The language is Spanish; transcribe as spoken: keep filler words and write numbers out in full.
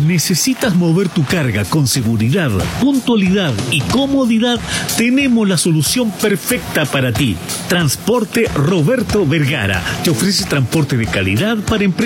¿Necesitas mover tu carga con seguridad, puntualidad y comodidad? Tenemos la solución perfecta para ti. Transporte Roberto Vergara te ofrece transporte de calidad para empresas